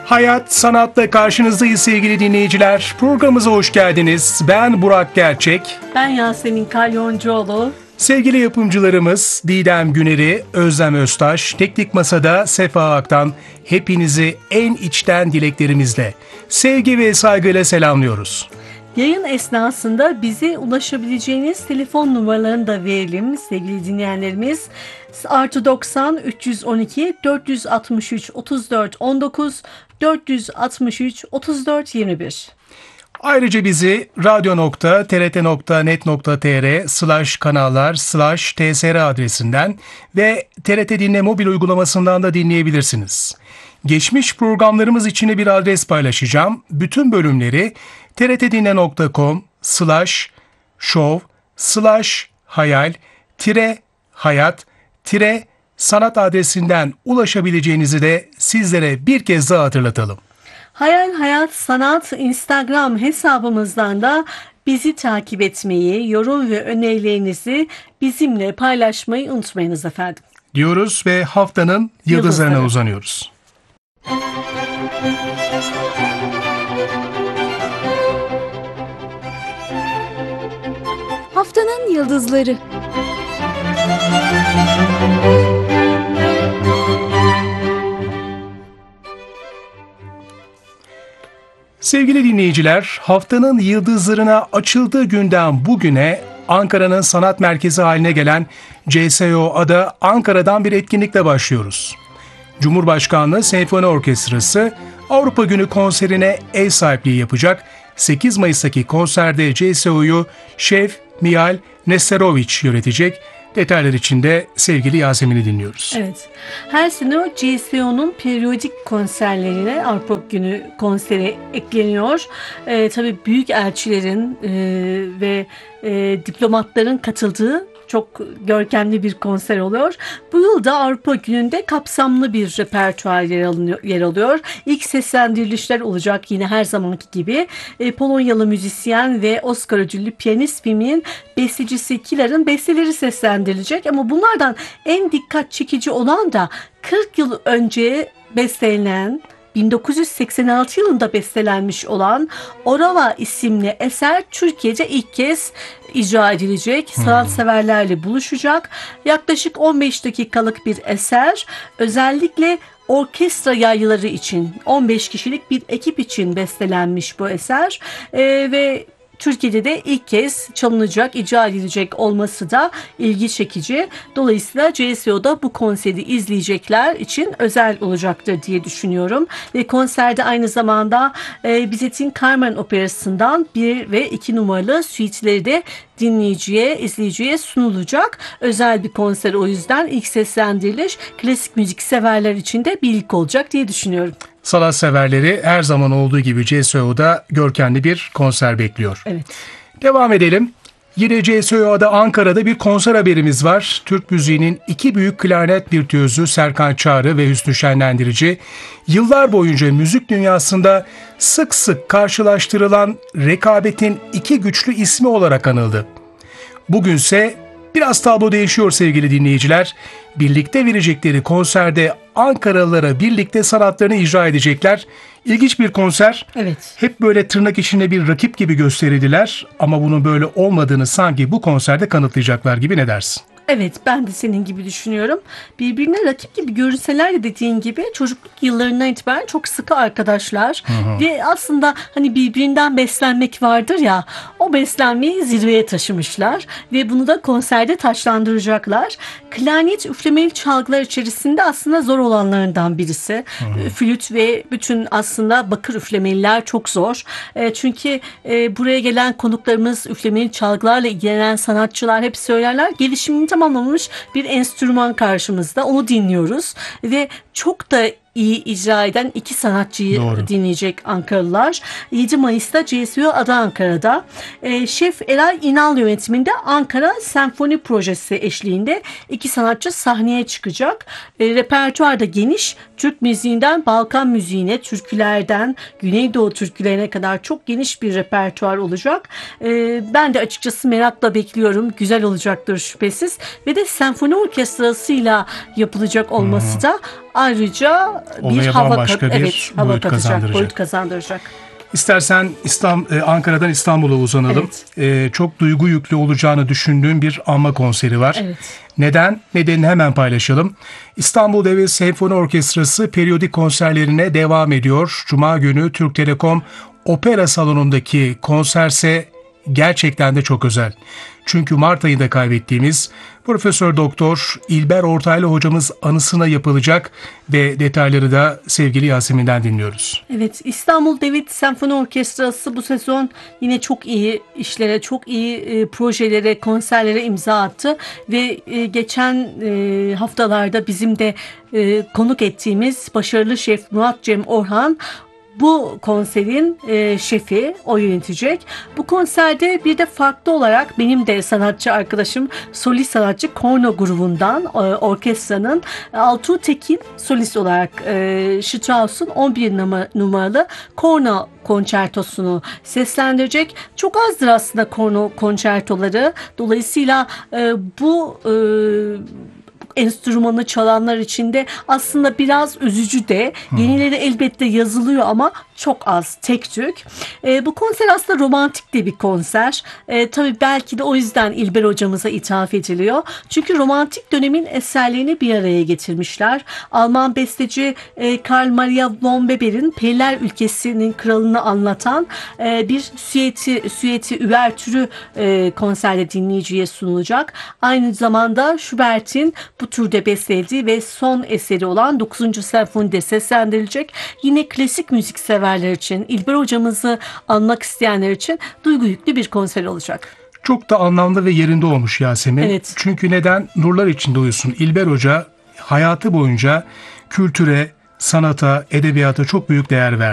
Hayat Sanat'la karşınızdayız sevgili dinleyiciler. Programımıza hoş geldiniz. Ben Burak Gerçek. Ben Yasemin Kalyoncuoğlu. Sevgili yapımcılarımız Didem Güner'i, Özlem Öztaş, Teknik Masa'da Sefa Aktan, hepinizi en içten dileklerimizle, sevgi ve saygıyla selamlıyoruz. Yayın esnasında bize ulaşabileceğiniz telefon numaralarını da verelim sevgili dinleyenlerimiz. +90 312 463 34 19 463 34 21. Ayrıca bizi radyo.trt.net.tr/kanallar/tsr adresinden ve TRT Dinle mobil uygulamasından da dinleyebilirsiniz. Geçmiş programlarımız için bir adres paylaşacağım. Bütün bölümleri trtdinle.com/show/hayal-hayat-sanat adresinden ulaşabileceğinizi de sizlere bir kez daha hatırlatalım. Hayal Hayat Sanat Instagram hesabımızdan da bizi takip etmeyi, yorum ve önerilerinizi bizimle paylaşmayı unutmayınız efendim. Diyoruz ve haftanın yıldızlarına uzanıyoruz. Haftanın yıldızları. Sevgili dinleyiciler, haftanın yıldızlarına açıldığı günden bugüne Ankara'nın sanat merkezi haline gelen CSO'da Ankara'dan bir etkinlikle başlıyoruz. Cumhurbaşkanlığı Senfoni Orkestrası Avrupa Günü konserine ev sahipliği yapacak. 8 Mayıs'taki konserde CSO'yu Şef Mihal Nesteroviç yönetecek. Detaylar için de sevgili Yasemin'i dinliyoruz. Evet. Her sene CSO'nun periyodik konserlerine Avrupa Günü konseri ekleniyor. Tabii büyük elçilerin ve diplomatların katıldığı çok görkemli bir konser oluyor. Bu yıl da Avrupa Günü'nde kapsamlı bir repertuar yer alıyor. İlk seslendirilişler olacak yine her zamanki gibi. Polonyalı müzisyen ve Oscar ödüllü piyanist filminin bestecisi Killer'ın besteleri seslendirilecek. Ama bunlardan en dikkat çekici olan da 40 yıl önce bestelenen 1986 yılında bestelenmiş olan Orava isimli eser Türkiye'de ilk kez icra edilecek. Sanatseverlerle buluşacak. Yaklaşık 15 dakikalık bir eser. Özellikle orkestra yaylıları için 15 kişilik bir ekip için bestelenmiş bu eser ve Türkiye'de de ilk kez çalınacak, icra edilecek olması da ilgi çekici. Dolayısıyla CSO'da bu konseri izleyecekler için özel olacaktır diye düşünüyorum. Ve konserde aynı zamanda Bizet'in Carmen Operası'ndan 1 ve 2 numaralı suite'leri de dinleyiciye, izleyiciye sunulacak. Özel bir konser, o yüzden ilk seslendiriliş klasik müzik severler için de bir ilk olacak diye düşünüyorum. Sanat severleri her zaman olduğu gibi CSO'da görkemli bir konser bekliyor. Evet. Devam edelim. Yine CSO'da Ankara'da bir konser haberimiz var. Türk müziğinin iki büyük klarnet virtüözü Serkan Çağrı ve Hüsnü Şenlendirici yıllar boyunca müzik dünyasında sık sık karşılaştırılan rekabetin iki güçlü ismi olarak anıldı. Bugünse biraz tablo değişiyor sevgili dinleyiciler. Birlikte verecekleri konserde Ankaralılara birlikte sanatlarını icra edecekler. İlginç bir konser. Evet. Hep böyle tırnak içinde bir rakip gibi gösterildiler ama bunun böyle olmadığını sanki bu konserde kanıtlayacaklar gibi, ne dersin? Evet, ben de senin gibi düşünüyorum. Birbirine rakip gibi görünseler de dediğin gibi çocukluk yıllarından itibaren çok sıkı arkadaşlar. Ve aslında hani birbirinden beslenmek vardır ya, o beslenmeyi zirveye taşımışlar. Ve bunu da konserde taçlandıracaklar. Klarnet üflemeli çalgılar içerisinde aslında zor olanlarından birisi. Flüt ve bütün aslında bakır üflemeliler çok zor. Çünkü buraya gelen konuklarımız, üflemeli çalgılarla ilgilenen sanatçılar hep söylerler. Gelişimini tamamlamış bir enstrüman karşımızda. Onu dinliyoruz ve çok da iyi icra eden iki sanatçıyı dinleyecek Ankaralılar. 7 Mayıs'ta CSO Ada Ankara'da. Şef Eray İnal yönetiminde Ankara Senfoni Projesi eşliğinde iki sanatçı sahneye çıkacak. Repertuar da geniş. Türk müziğinden Balkan müziğine, türkülerden Güneydoğu türkülerine kadar çok geniş bir repertuar olacak. Ben de açıkçası merakla bekliyorum. Güzel olacaktır şüphesiz. Ve de senfoni orkestrasıyla yapılacak olması da ayrıca bir Olaya hava bambaşka bir hava boyut katacak, kazandıracak. boyut kazandıracak. İstersen Ankara'dan İstanbul'a uzanalım. Çok duygu yüklü olacağını düşündüğüm bir anma konseri var. Evet. Neden? Nedenini hemen paylaşalım. İstanbul Devlet Senfoni Orkestrası periyodik konserlerine devam ediyor. Cuma günü Türk Telekom Opera Salonu'ndaki konserse gerçekten de çok özel. Çünkü Mart ayında kaybettiğimiz Profesör Doktor İlber Ortaylı hocamız anısına yapılacak ve detayları da sevgili Yasemin'den dinliyoruz. Evet, İstanbul Devlet Senfoni Orkestrası bu sezon yine çok iyi işlere, çok iyi projelere, konserlere imza attı ve geçen haftalarda bizim de konuk ettiğimiz başarılı şef Murat Cem Orhan bu konserin şefi, o yönetecek. Bu konserde bir de farklı olarak benim de sanatçı arkadaşım, solist sanatçı Korno grubundan orkestranın Altuğ Tekin solist olarak Strauss'un 11 numaralı Korno konçertosunu seslendirecek. Çok azdır aslında Korno konçertoları. Dolayısıyla bu enstrümanı çalanlar için de aslında biraz üzücü de. Yenileri elbette yazılıyor ama çok az, tek tük. Bu konser aslında romantik de bir konser. Tabii belki de o yüzden İlber hocamıza ithaf ediliyor. Çünkü romantik dönemin eserlerini bir araya getirmişler. Alman besteci Karl Maria von Weber'in Periler Ülkesi'nin kralını anlatan bir süeti üvertürü konserde dinleyiciye sunulacak. Aynı zamanda Schubert'in bu türde bestelediği ve son eseri olan 9. Senfoni'de seslendirilecek. Yine klasik müzik severler için, İlber hocamızı anmak isteyenler için duygu yüklü bir konser olacak. Çok da anlamlı ve yerinde olmuş Yasemin. Evet. Çünkü neden? Nurlar içinde uyusun. İlber Hoca hayatı boyunca kültüre, sanata, edebiyata çok büyük değer verdi.